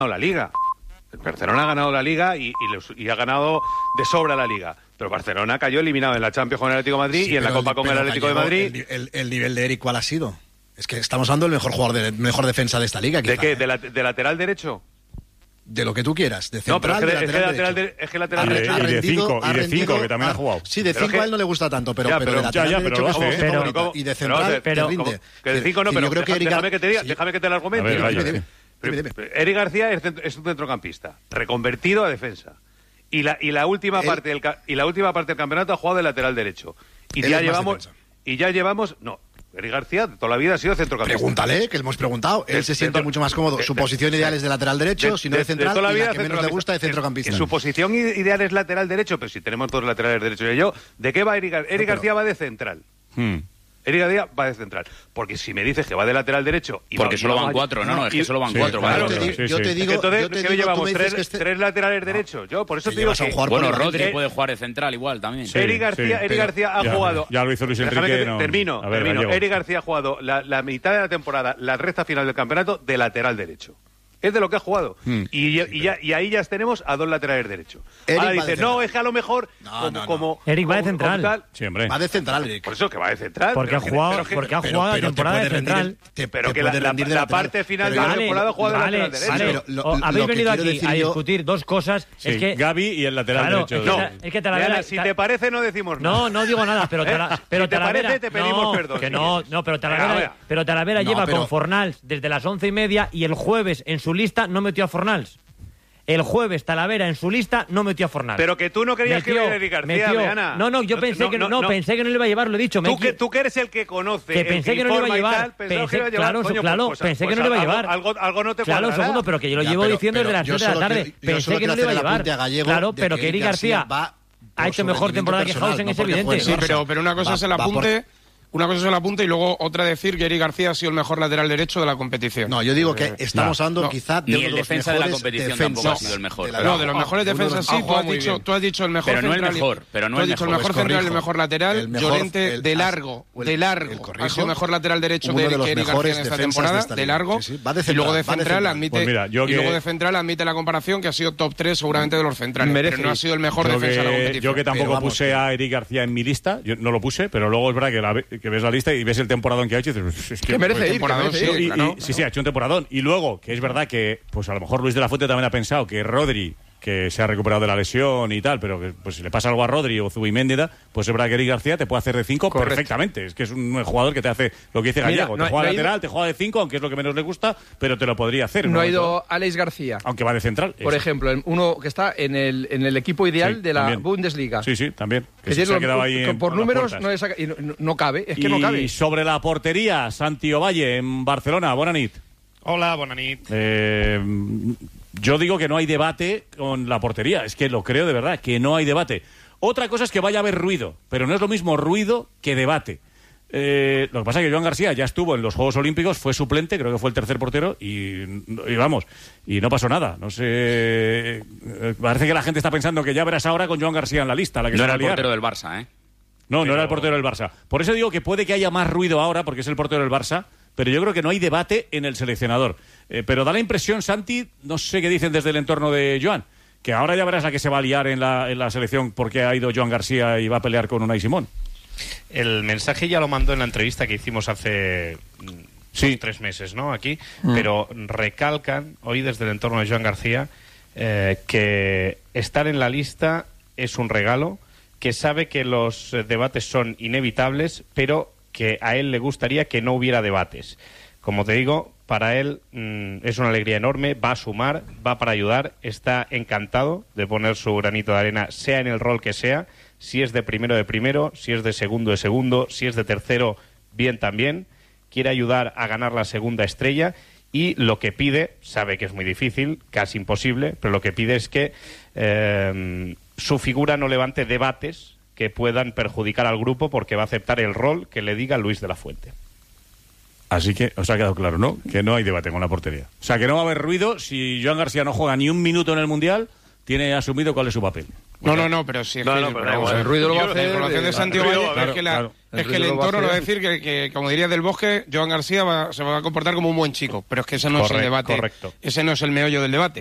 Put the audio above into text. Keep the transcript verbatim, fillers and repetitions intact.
la Liga. El Barcelona ha ganado la Liga y, y, los, y ha ganado de sobra la Liga. Pero Barcelona cayó eliminado en la Champions con el Atlético de Madrid sí, y en la Copa el, con el Atlético de Madrid. El, el, el nivel de Eric, ¿cuál ha sido? Es que estamos hablando del mejor jugador, de mejor defensa de esta liga. Quizá, ¿De qué? ¿eh? ¿De, la, ¿De lateral derecho? De lo que tú quieras, de central, no, pero es que, de lateral, es que lateral derecho. Es que lateral ha, derecho. Ha rendido, y de cinco, ha y de cinco que también ha, ha jugado. Sí, de cinco a él no le gusta tanto, pero, ya, pero, pero de lateral ya, ya, derecho pero que es pero, favorito, y de central pero, te rinde. Como, que de cinco no, pero yo creo que déjame, Eric déjame, que te diga, sí. déjame que te lo argumente. Ver, vaya, dime, dime, dime, dime. Eric García es, es un centrocampista, reconvertido a defensa. Y la, y la última él, parte del y la última parte del campeonato ha jugado de lateral derecho. Y ya llevamos y ya llevamos no Eric García toda la vida ha sido centrocampista. Pregúntale, que le hemos preguntado. Él de, se siente to, mucho más cómodo. De, su posición de, ideal es de lateral derecho, de, si no de central, de toda la vida y la que menos le gusta de centrocampista. En su posición ideal es lateral derecho, pero si tenemos dos laterales derechos y yo, ¿de qué va Eric García? Eric García va de central. Hmm. Eric García va de central. Porque si me dices que va de lateral derecho... Y porque va, solo y van va, cuatro, no, no, es y, que solo van sí, cuatro. Claro, vale, sí, sí, yo sí. te digo... Entonces, yo te ¿qué digo, llevamos? ¿Tres, este... tres laterales derechos? Yo, por eso te digo que... Bueno, Rodri puede jugar de central igual también. Sí, Eric García, sí, Eric pero, García ha ya, jugado... Ya lo hizo Luis Enrique. Que, no, termino, ver, termino. Gallegos. Eric García ha jugado la, la mitad de la temporada, la recta final del campeonato, de lateral derecho. Es de lo que ha jugado. Hmm. Y, y, y, ya, y ahí ya tenemos a dos laterales derechos. Eric Ahora dices, no, es que a lo mejor... No, como, no, no. como, Eric va de como, central. Tal, sí, hombre. Va de central, Eric. Por eso que va de central. Porque ha jugado, que, porque ha pero, jugado pero, la temporada de central. Te, pero te que la, la, la parte final de la vale, temporada juega vale, de lateral vale, derecho. Pero, lo, habéis venido aquí a yo... discutir dos cosas. Sí, es que Gavi y el lateral claro, derecho. Es que, no, es que Talavera, Leana, si te parece no decimos nada. No, no digo nada, pero, tala, ¿Eh? pero si te Talavera, parece te pedimos no, perdón. Que si no, quieres. no, pero Talavera, Venga, venga. pero Talavera no, lleva pero... con Fornals desde las once y media y el jueves en su lista no metió a Fornals. El jueves Talavera en su lista no metió a Fornals. Pero que tú no querías metió, que iba a Eric García, Leana. No, no, yo no, pensé no, que no, no, no, pensé que no le iba a llevar, lo he dicho. Tú, que, tú que eres el que conoce, que pensé el que, que no le iba a llevar. Tal, pensé que iba a llevar, claro, coño, claro, pues, pensé pues, que no le iba a llevar. Algo, algo, algo no te claro, cuadrará. segundo, pero que yo lo ya, llevo pero, diciendo pero desde las tres de la tarde. Quiero, pensé que no le iba a llevar. A claro, pero que Eric García ha hecho mejor temporada que Hausen, es evidente. Sí, pero, pero una cosa es el apunte... Una cosa es el apunte y luego otra decir que Eric García ha sido el mejor lateral derecho de la competición. No, yo digo que estamos no, hablando no. quizá de Ni uno el de los defensa de la mejores competición defensas. tampoco ha sido el mejor. De la, no, de los mejores defensas sí, tú has, dicho, tú has dicho el mejor pero no central. el mejor, pero no tú has el dicho mejor. el mejor Pues central, corrijo. el mejor lateral, el mejor, Llorente el, de largo, el, de largo. el Ha sido mejor lateral derecho de, de que Eric García en esta temporada, de, esta de largo. Sí, sí. Va de central, y luego de central admite pues mira, yo y que... luego de central admite la comparación que ha sido top tres seguramente de los centrales, Merece. pero no ha sido el mejor yo defensa que, de la competición. Yo que tampoco vamos, puse que... a Eric García en mi lista, yo no lo puse, pero luego es verdad que, la, que ves la lista y ves el temporadón que ha hecho y dices, es que, que merece pues, ir, temporadón, que merece sí, ir. claro, y, y, claro. sí, sí, ha hecho un temporadón. Y luego, que es verdad que, pues a lo mejor Luis de la Fuente también ha pensado que Rodri, que se ha recuperado de la lesión y tal, pero que pues si le pasa algo a Rodri o Zubimendi, pues es verdad que Eric García te puede hacer de cinco perfectamente. Es que es un jugador que te hace lo que dice Gallego. Mira, no, te juega no lateral, ido... te juega de cinco, aunque es lo que menos le gusta, pero te lo podría hacer. No ¿no? ha ido Alex García. Aunque va de central. Por eso. ejemplo, uno que está en el, en el equipo ideal Sí, de la también. Bundesliga. Sí, sí, también. Que Que se, tiene se ha lo- quedado ahí con- en, por por las números puertas. no, le saca- y no, no- no cabe, es que y no cabe. sobre la portería, Santi Ovalle en Barcelona. Buena nit. Hola, buena nit. Eh, yo digo que no hay debate con la portería. Es que lo creo de verdad, que no hay debate. Otra cosa es que vaya a haber ruido, pero no es lo mismo ruido que debate. Eh, lo que pasa es que Joan García ya estuvo en los Juegos Olímpicos, fue suplente, creo que fue el tercer portero, y, y vamos, y no pasó nada. No sé. eh, Parece que la gente está pensando que ya verás ahora con Joan García en la lista. La que No se era va a el liar. portero del Barça, ¿eh? No, Pero... no era el portero del Barça. Por eso digo que puede que haya más ruido ahora, porque es el portero del Barça, pero yo creo que no hay debate en el seleccionador. Eh, pero da la impresión, Santi, no sé qué dicen desde el entorno de Joan, que ahora ya verás a qué se va a liar en la, en la selección porque ha ido Joan García y va a pelear con Unai Simón. El mensaje ya lo mandó en la entrevista que hicimos hace sí. dos, tres meses, ¿no? Aquí, mm. pero recalcan hoy desde el entorno de Joan García eh, que estar en la lista es un regalo, que sabe que los debates son inevitables, pero que a él le gustaría que no hubiera debates. Como te digo, para él mmm, es una alegría enorme, va a sumar, va para ayudar, está encantado de poner su granito de arena, sea en el rol que sea, si es de primero de primero, si es de segundo de segundo, si es de tercero, bien también, quiere ayudar a ganar la segunda estrella y lo que pide, sabe que es muy difícil, casi imposible, pero lo que pide es que eh, su figura no levante debates que puedan perjudicar al grupo porque va a aceptar el rol que le diga Luis de la Fuente. Así que os ha quedado claro, ¿no? Que no hay debate con la portería. O sea, que no va a haber ruido si Joan García no juega ni un minuto en el Mundial, tiene asumido cuál es su papel. No, no, no, pero sí es no, que no, pero da igual. El ruido lo va a la hacer. información de Santi Claro, Valle claro, es que, la, claro. es El que el ruido lo va a entorno lo va a hacer. decir que, que, como diría Del Bosque, Joan García va- se va a comportar como un buen chico, pero es que ese no es el Correcto, debate. correcto. Ese no es el meollo del debate.